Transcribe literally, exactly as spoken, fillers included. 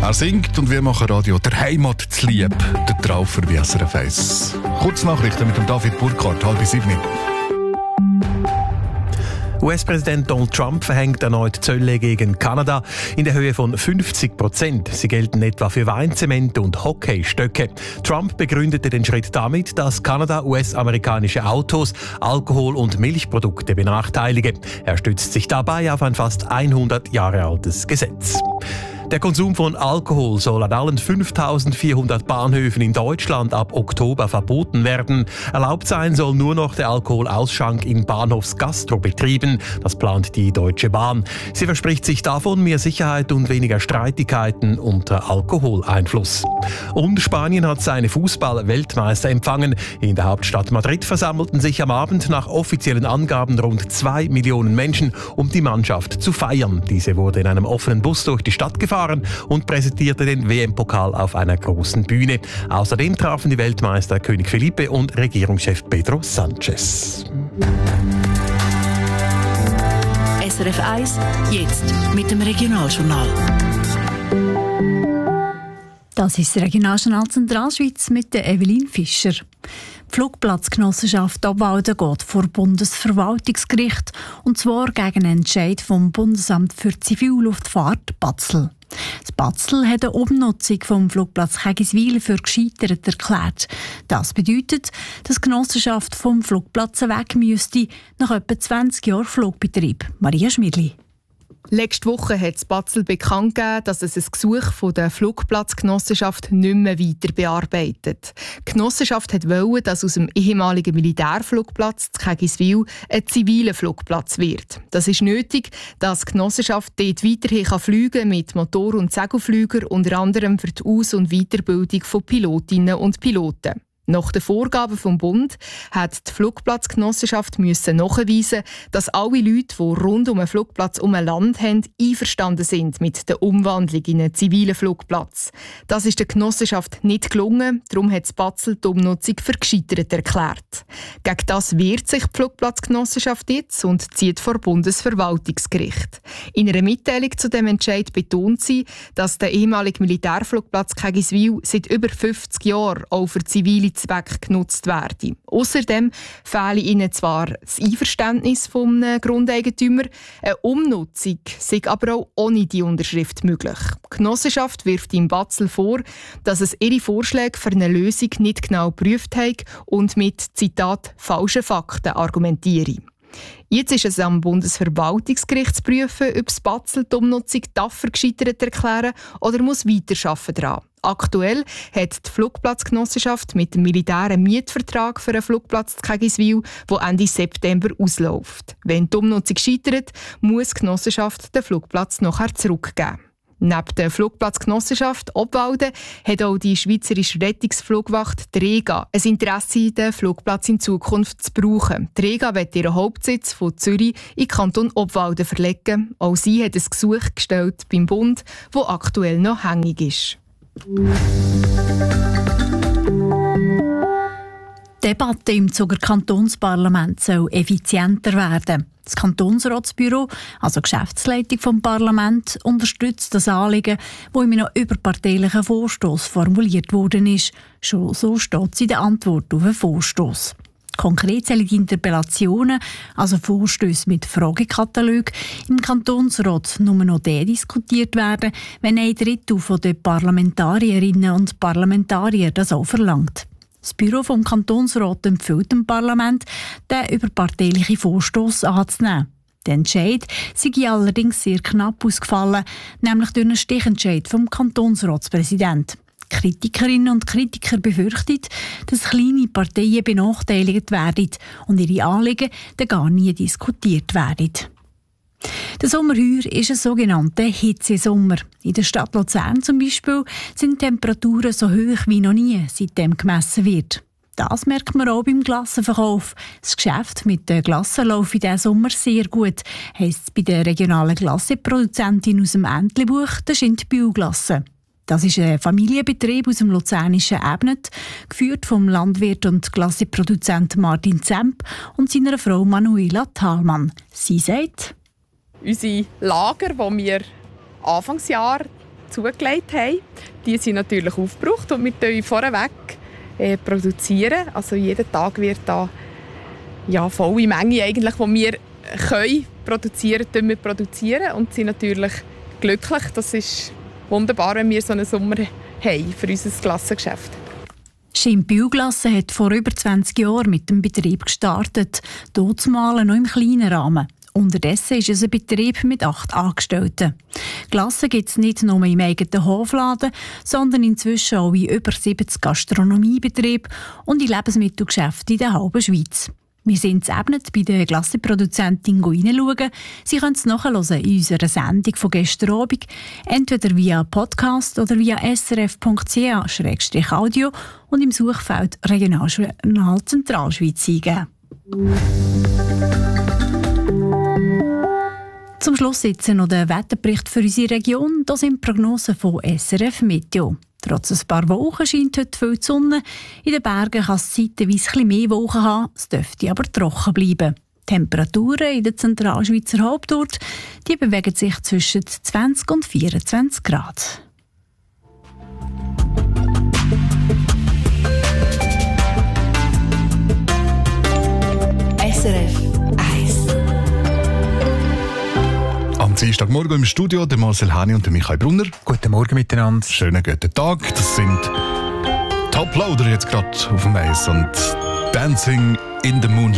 Er singt und wir machen Radio der Heimat zu lieb. Der Traufer wie S R F eins. Kurznachrichten mit dem David Burkhardt, halb sieben. U S-Präsident Donald Trump verhängt erneut Zölle gegen Kanada in der Höhe von fünfzig Prozent. Sie gelten etwa für Weinzement und Hockeystöcke. Trump begründete den Schritt damit, dass Kanada U S-amerikanische Autos, Alkohol und Milchprodukte benachteilige. Er stützt sich dabei auf ein fast hundert Jahre altes Gesetz. Der Konsum von Alkohol soll an allen fünftausendvierhundert Bahnhöfen in Deutschland ab Oktober verboten werden. Erlaubt sein soll nur noch der Alkoholausschank in Bahnhofsgastrobetrieben. Das plant die Deutsche Bahn. Sie verspricht sich davon mehr Sicherheit und weniger Streitigkeiten unter Alkoholeinfluss. Und Spanien hat seine Fußball-Weltmeister empfangen. In der Hauptstadt Madrid versammelten sich am Abend nach offiziellen Angaben rund zwei Millionen Menschen, um die Mannschaft zu feiern. Diese wurde in einem offenen Bus durch die Stadt gefahren und präsentierte den W M-Pokal auf einer großen Bühne. Außerdem trafen die Weltmeister König Felipe und Regierungschef Pedro Sánchez. S R F eins, jetzt mit dem Regionaljournal. Das ist das Regionaljournal Zentralschweiz mit der Evelyn Fischer. Die Flugplatzgenossenschaft Obwalden geht vor Bundesverwaltungsgericht, und zwar gegen einen Entscheid vom Bundesamt für Zivilluftfahrt Batzl. Das Batzl hat eine Umnutzung vom Flugplatz Kegiswil für gescheitert erklärt. Das bedeutet, dass die Genossenschaft vom Flugplatz weg müsste, nach etwa zwanzig Jahren Flugbetrieb. Maria Schmidli. Letzte Woche hat das Batzl bekannt gegeben, dass es ein Gesuch von der Flugplatzgenossenschaft nicht mehr weiter bearbeitet. Die Genossenschaft wollte, dass aus dem ehemaligen Militärflugplatz zu Kegiswil ein ziviler Flugplatz wird. Das ist nötig, dass die Genossenschaft dort weiterhin fliegen kann mit Motor- und Segelflügern, unter anderem für die Aus- und Weiterbildung von Pilotinnen und Piloten. Nach den Vorgaben vom Bund hat die Flugplatzgenossenschaft müssen nachweisen, dass alle Leute, die rund um einen Flugplatz um ein Land haben, einverstanden sind mit der Umwandlung in einen zivilen Flugplatz. Das ist der Genossenschaft nicht gelungen, darum hat das Batzl die Umnutzung für gescheitert erklärt. Gegen das wehrt sich die Flugplatzgenossenschaft jetzt und zieht vor Bundesverwaltungsgericht. In einer Mitteilung zu dem Entscheid betont sie, dass der ehemalige Militärflugplatz Kegiswil seit über fünfzig Jahren auch für zivile Zweck genutzt werden. Außerdem fehle ihnen zwar das Einverständnis vom Grundeigentümer, eine Umnutzung sei aber auch ohne die Unterschrift möglich. Die Genossenschaft wirft im Batzl vor, dass es ihre Vorschläge für eine Lösung nicht genau geprüft hat und mit, Zitat, falschen Fakten argumentiere. Jetzt ist es am Bundesverwaltungsgericht zu prüfen, ob das Batzl die Umnutzung dafür gescheitert erklären oder muss weiterarbeiten daran. Aktuell hat die Flugplatzgenossenschaft mit dem Militär einen Mietvertrag für einen Flugplatz zu Kegiswil, der Ende September ausläuft. Wenn die Umnutzung scheitert, muss die Genossenschaft den Flugplatz nachher zurückgeben. Neben der Flugplatzgenossenschaft Obwalden hat auch die Schweizerische Rettungsflugwacht, die REGA, ein Interesse, den Flugplatz in Zukunft zu brauchen. Die REGA will ihren Hauptsitz von Zürich in den Kanton Obwalden verlegen. Auch sie hat ein Gesuch gestellt beim Bund, das aktuell noch hängig ist. Die Debatte im Zuger Kantonsparlament soll effizienter werden. Das Kantonsratsbüro, also die Geschäftsleitung des Parlaments, unterstützt das Anliegen, das in einem überparteilichen Vorstoss formuliert worden ist. Schon so steht es in der Antwort auf den Vorstoss. Konkret sollen die Interpellationen, also Vorstösse mit Fragekatalog, im Kantonsrat nur noch dann diskutiert werden, wenn ein Drittel der Parlamentarierinnen und Parlamentarier das auch verlangt. Das Büro vom Kantonsrat empfiehlt dem Parlament, den überparteilichen Vorstoss anzunehmen. Der Entscheid sei allerdings sehr knapp ausgefallen, nämlich durch einen Stichentscheid vom Kantonsratspräsidenten. Kritikerinnen und Kritiker befürchten, dass kleine Parteien benachteiligt werden und ihre Anliegen dann gar nie diskutiert werden. Der Sommer heuer ist ein sogenannter Hitzesommer. In der Stadt Luzern zum Beispiel sind die Temperaturen so hoch wie noch nie, seitdem gemessen wird. Das merkt man auch beim Glassenverkauf. Das Geschäft mit den Glassen läuft in diesem Sommer sehr gut, heisst es bei der regionalen Glasseproduzentin aus dem Entlebuch, der Schindbühl-Glasse. Das ist ein Familienbetrieb aus dem luzernischen Ebnet, geführt vom Landwirt und Glasseproduzent Martin Zemp und seiner Frau Manuela Thalmann. Sie sagt: Unsere Lager, die wir Anfangsjahr zugelegt haben. Die sind natürlich aufgebraucht und wir produzieren vorweg äh, produzieren. Also jeden Tag wird da ja, volle Menge, eigentlich, die wir können produzieren, wir produzieren und sind natürlich glücklich. Das ist wunderbar, wenn wir so einen Sommer haben für unser Glassengeschäft. Schimpbiu-Glasse hat vor über zwanzig Jahren mit dem Betrieb gestartet, dort noch im kleinen Rahmen. Unterdessen ist es ein Betrieb mit acht Angestellten. Glasse gibt es nicht nur im eigenen Hofladen, sondern inzwischen auch in über siebzig Gastronomiebetrieben und in Lebensmittelgeschäften in der halben Schweiz. Wir sind in Ebnet bei der Glasseproduzentin hineinschauen. Sie können es nachhören in unserer Sendung von gestern Abend, entweder via Podcast oder via s r f punkt c h slash audio und im Suchfeld Regionaljournal Zentralschweiz eingeben. Zum Schluss jetzt noch der Wetterbericht für unsere Region. Das sind Prognosen von S R F Meteo. Trotz ein paar Wolken scheint heute viel die Sonne. In den Bergen kann es zeitweise etwas mehr Wolken haben, es dürfte aber trocken bleiben. Die Temperaturen in den Zentralschweizer Hauptort die bewegen sich zwischen zwanzig und vierundzwanzig Grad. S R F eins. Am Dienstagmorgen im Studio der Marcel Hani und der Michael Brunner. Guten Morgen miteinander. Schönen guten Tag. Das sind Top Loader jetzt gerade auf dem Eis und Dancing in the Moonlight.